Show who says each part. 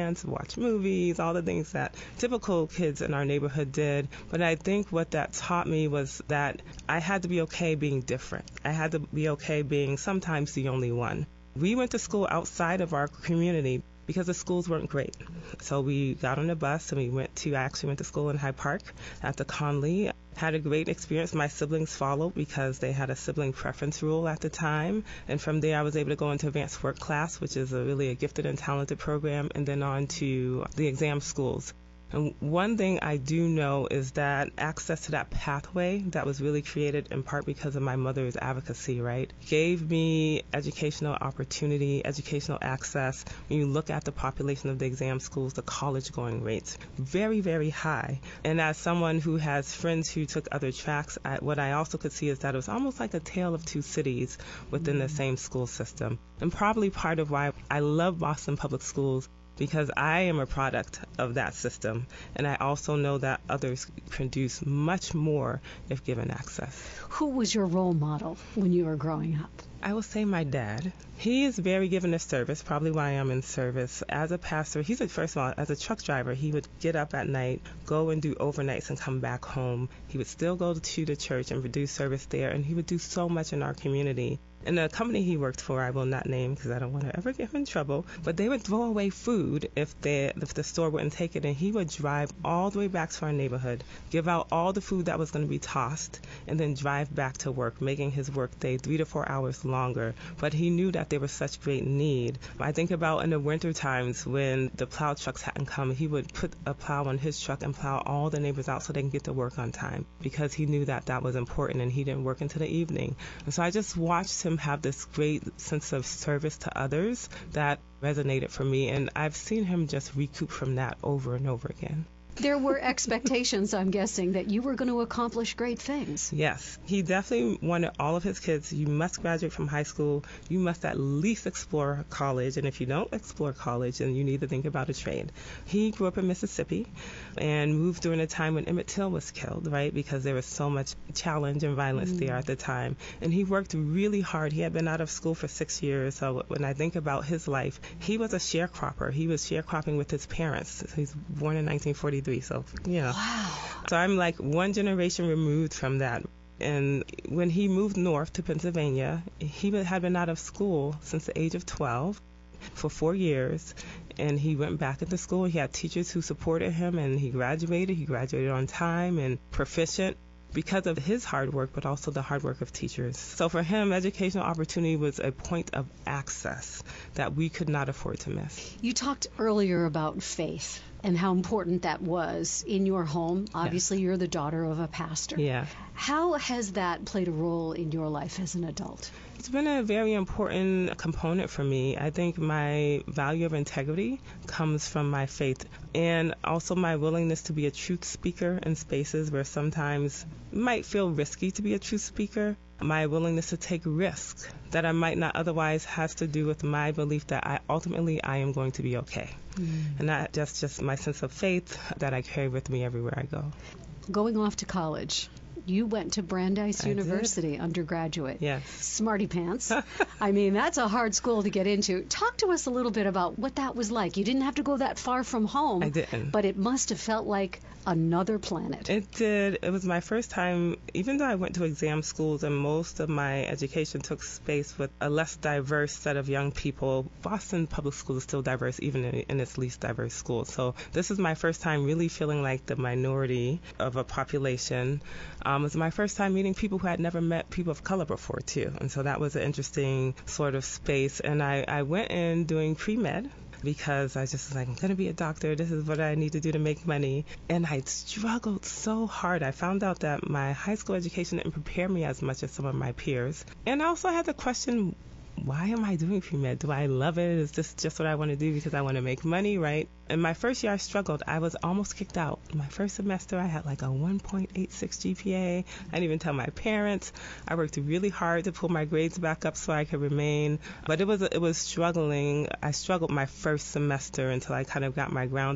Speaker 1: dance, watch movies, all the things that typical kids in our neighborhood did. But I think what that taught me was that I had to be okay being different. I had to be okay being sometimes the only one. We went to school outside of our community because the schools weren't great. So we got on a bus and I actually went to school in Hyde Park at the Conley. Had a great experience. My siblings followed because they had a sibling preference rule at the time. And from there, I was able to go into advanced work class, which is really a gifted and talented program, and then on to the exam schools. And one thing I do know is that access to that pathway that was really created in part because of my mother's advocacy, right, gave me educational opportunity, educational access. When you look at the population of the exam schools, the college going rates, very, very high. And as someone who has friends who took other tracks, what I also could see is that it was almost like a tale of two cities within the same school system. And probably part of why I love Boston Public Schools, because I am a product of that system, and I also know that others produce much more if given access.
Speaker 2: Who was your role model when you were growing up?
Speaker 1: I will say my dad. He is very given to service, probably why I'm in service. As a pastor, first of all, as a truck driver, he would get up at night, go and do overnights and come back home. He would still go to the church and do service there, and he would do so much in our community. And the company he worked for, I will not name because I don't want to ever get him in trouble, but they would throw away food if the store wouldn't take it, and he would drive all the way back to our neighborhood, give out all the food that was going to be tossed, and then drive back to work, making his work day 3 to 4 hours longer. But he knew that there was such great need. I think about in the winter times when the plow trucks hadn't come, he would put a plow on his truck and plow all the neighbors out so they can get to work on time, because he knew that that was important, and he didn't work until the evening. And so I just watched him have this great sense of service to others that resonated for me, and I've seen him just recoup from that over and over again.
Speaker 2: There were expectations, I'm guessing, that you were going to accomplish great things.
Speaker 1: Yes. He definitely wanted all of his kids, you must graduate from high school, you must at least explore college, and if you don't explore college, then you need to think about a trade. He grew up in Mississippi and moved during a time when Emmett Till was killed, right, because there was so much challenge and violence there at the time. And he worked really hard. He had been out of school for 6 years, so when I think about his life, he was a sharecropper. He was sharecropping with his parents. He's born in 1943. So, yeah.
Speaker 2: Wow.
Speaker 1: So I'm like one generation removed from that. And when he moved north to Pennsylvania, he had been out of school since the age of 12 for 4 years. And he went back into school. He had teachers who supported him, and he graduated. He graduated on time and proficient because of his hard work, but also the hard work of teachers. So for him, educational opportunity was a point of access that we could not afford to miss.
Speaker 2: You talked earlier about faith and how important that was in your home. Obviously, You're the daughter of a pastor.
Speaker 1: Yeah.
Speaker 2: How has that played a role in your life as an adult?
Speaker 1: It's been a very important component for me. I think my value of integrity comes from my faith, and also my willingness to be a truth speaker in spaces where sometimes it might feel risky to be a truth speaker. My willingness to take risks that I might not otherwise has to do with my belief that I am going to be okay. And that just my sense of faith that I carry with me everywhere I go.
Speaker 2: Going off to college, you went to Brandeis University, undergraduate.
Speaker 1: Yes.
Speaker 2: Smarty pants. I mean, that's a hard school to get into. Talk to us a little bit about what that was like. You didn't have to go that far from home.
Speaker 1: I didn't.
Speaker 2: But it must have felt like another planet.
Speaker 1: It did. It was my first time, even though I went to exam schools and most of my education took space with a less diverse set of young people. Boston Public Schools is still diverse, even in its least diverse schools. So this is my first time really feeling like the minority of a population. It was my first time meeting people who had never met people of color before, too. And so that was an interesting sort of space. And I went in doing pre-med, because I just was like, I'm going to be a doctor. This is what I need to do to make money. And I struggled so hard. I found out that my high school education didn't prepare me as much as some of my peers. And I also had the question, why am I doing pre-med? Do I love it? Is this just what I want to do because I want to make money, right? In my first year, I struggled. I was almost kicked out. My first semester, I had like a 1.86 GPA. I didn't even tell my parents. I worked really hard to pull my grades back up so I could remain. But it was struggling. I struggled my first semester until I kind of got my ground